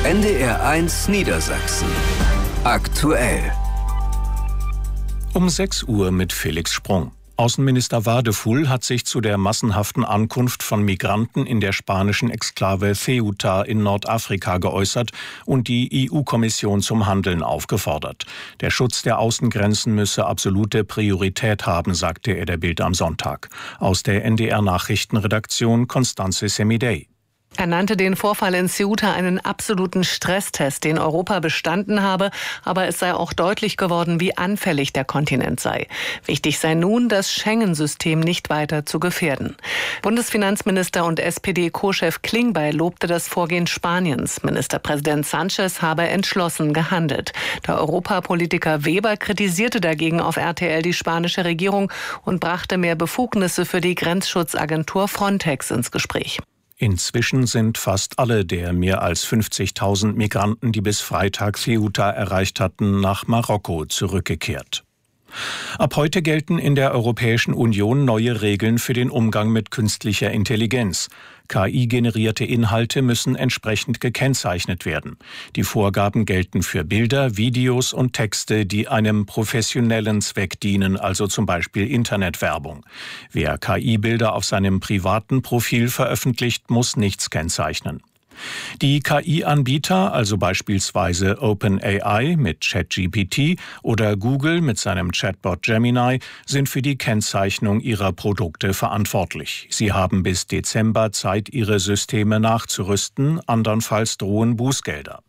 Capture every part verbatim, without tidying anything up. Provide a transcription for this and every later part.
N D R eins Niedersachsen. Aktuell. Um sechs Uhr mit Felix Sprung. Außenminister Wadefull hat sich zu der massenhaften Ankunft von Migranten in der spanischen Exklave Ceuta in Nordafrika geäußert und die E U-Kommission zum Handeln aufgefordert. Der Schutz der Außengrenzen müsse absolute Priorität haben, sagte er der Bild am Sonntag. Aus der N D R-Nachrichtenredaktion Constanze Semidey. Er nannte den Vorfall in Ceuta einen absoluten Stresstest, den Europa bestanden habe. Aber es sei auch deutlich geworden, wie anfällig der Kontinent sei. Wichtig sei nun, das Schengen-System nicht weiter zu gefährden. Bundesfinanzminister und S P D-Co-Chef Klingbeil lobte das Vorgehen Spaniens. Ministerpräsident Sánchez habe entschlossen gehandelt. Der Europapolitiker Weber kritisierte dagegen auf R T L die spanische Regierung und brachte mehr Befugnisse für die Grenzschutzagentur Frontex ins Gespräch. Inzwischen sind fast alle der mehr als fünfzigtausend Migranten, die bis Freitag Ceuta erreicht hatten, nach Marokko zurückgekehrt. Ab heute gelten in der Europäischen Union neue Regeln für den Umgang mit künstlicher Intelligenz. K I-generierte Inhalte müssen entsprechend gekennzeichnet werden. Die Vorgaben gelten für Bilder, Videos und Texte, die einem professionellen Zweck dienen, also zum Beispiel Internetwerbung. Wer K I-Bilder auf seinem privaten Profil veröffentlicht, muss nichts kennzeichnen. Die K I-Anbieter, also beispielsweise OpenAI mit ChatGPT oder Google mit seinem Chatbot Gemini, sind für die Kennzeichnung ihrer Produkte verantwortlich. Sie haben bis Dezember Zeit, ihre Systeme nachzurüsten, andernfalls drohen Bußgelder.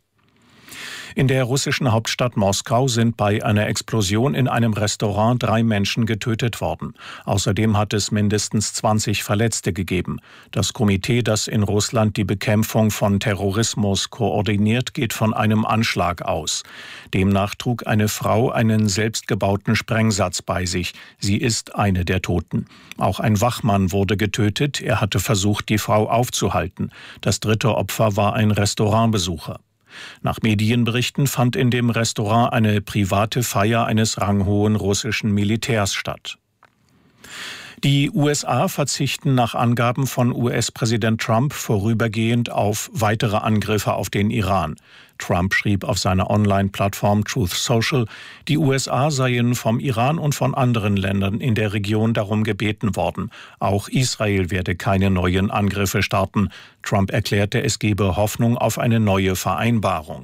In der russischen Hauptstadt Moskau sind bei einer Explosion in einem Restaurant drei Menschen getötet worden. Außerdem hat es mindestens zwanzig Verletzte gegeben. Das Komitee, das in Russland die Bekämpfung von Terrorismus koordiniert, geht von einem Anschlag aus. Demnach trug eine Frau einen selbstgebauten Sprengsatz bei sich. Sie ist eine der Toten. Auch ein Wachmann wurde getötet. Er hatte versucht, die Frau aufzuhalten. Das dritte Opfer war ein Restaurantbesucher. Nach Medienberichten fand in dem Restaurant eine private Feier eines ranghohen russischen Militärs statt. Die U S A verzichten nach Angaben von U S-Präsident Trump vorübergehend auf weitere Angriffe auf den Iran. Trump schrieb auf seiner Online-Plattform Truth Social, die U S A seien vom Iran und von anderen Ländern in der Region darum gebeten worden. Auch Israel werde keine neuen Angriffe starten. Trump erklärte, es gebe Hoffnung auf eine neue Vereinbarung.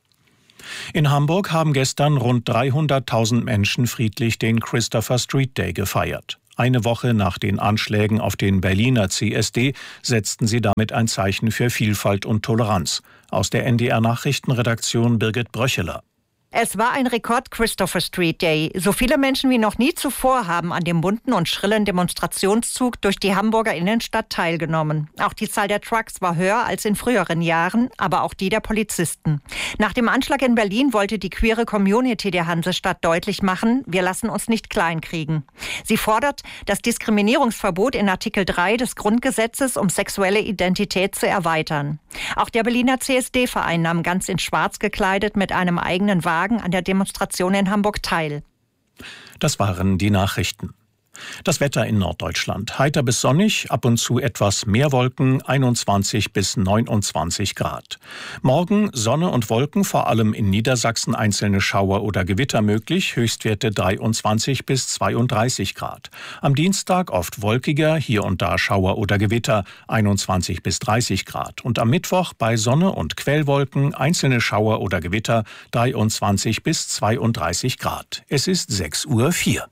In Hamburg haben gestern rund dreihunderttausend Menschen friedlich den Christopher Street Day gefeiert. Eine Woche nach den Anschlägen auf den Berliner C S D setzten sie damit ein Zeichen für Vielfalt und Toleranz. Aus der N D R-Nachrichtenredaktion Birgit Bröcheler. Es war ein Rekord-Christopher Street Day. So viele Menschen wie noch nie zuvor haben an dem bunten und schrillen Demonstrationszug durch die Hamburger Innenstadt teilgenommen. Auch die Zahl der Trucks war höher als in früheren Jahren, aber auch die der Polizisten. Nach dem Anschlag in Berlin wollte die queere Community der Hansestadt deutlich machen, wir lassen uns nicht kleinkriegen. Sie fordert das Diskriminierungsverbot in Artikel drei des Grundgesetzes, um sexuelle Identität zu erweitern. Auch der Berliner C S D-Verein nahm ganz in Schwarz gekleidet mit einem eigenen Wagen an der Demonstration in Hamburg teil. Das waren die Nachrichten. Das Wetter in Norddeutschland. Heiter bis sonnig, ab und zu etwas mehr Wolken, einundzwanzig bis neunundzwanzig Grad. Morgen Sonne und Wolken, vor allem in Niedersachsen einzelne Schauer oder Gewitter möglich, Höchstwerte dreiundzwanzig bis zweiunddreißig Grad. Am Dienstag oft wolkiger, hier und da Schauer oder Gewitter, einundzwanzig bis dreißig Grad. Und am Mittwoch bei Sonne und Quellwolken, einzelne Schauer oder Gewitter, dreiundzwanzig bis zweiunddreißig Grad. Es ist sechs Uhr vier.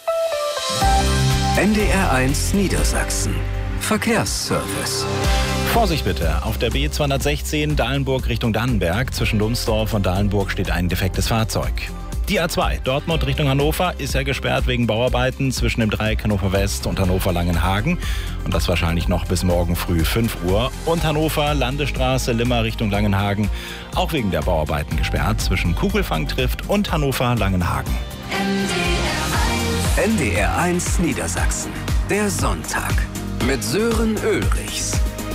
N D R eins Niedersachsen. Verkehrsservice. Vorsicht bitte, auf der B zweihundertsechzehn Dahlenburg Richtung Dannenberg. Zwischen Lumsdorf und Dahlenburg steht ein defektes Fahrzeug. Die A zwei Dortmund Richtung Hannover ist ja gesperrt wegen Bauarbeiten zwischen dem Dreieck Hannover West und Hannover Langenhagen. Und das wahrscheinlich noch bis morgen früh fünf Uhr. Und Hannover Landestraße Limmer Richtung Langenhagen, auch wegen der Bauarbeiten gesperrt zwischen Kugelfang trifft und Hannover Langenhagen. N D R eins Niedersachsen. Der Sonntag mit Sören Ulrichs.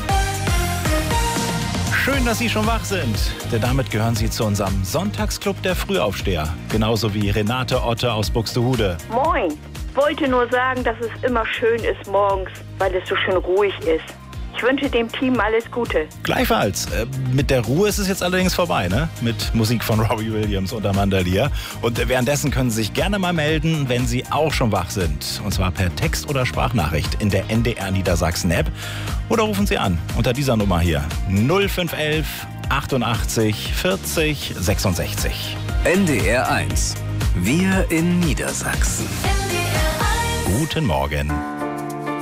Schön, dass Sie schon wach sind, denn damit gehören Sie zu unserem Sonntagsclub der Frühaufsteher. Genauso wie Renate Otte aus Buxtehude. Moin. Wollte nur sagen, dass es immer schön ist morgens, weil es so schön ruhig ist. Ich wünsche dem Team alles Gute. Gleichfalls. Äh, mit der Ruhe ist es jetzt allerdings vorbei, ne? Mit Musik von Robbie Williams und Amanda Lear. Und währenddessen können Sie sich gerne mal melden, wenn Sie auch schon wach sind. Und zwar per Text- oder Sprachnachricht in der N D R Niedersachsen-App. Oder rufen Sie an unter dieser Nummer hier. null fünf eins eins achtundachtzig vierzig sechsundsechzig. N D R eins. Wir in Niedersachsen. Guten Morgen.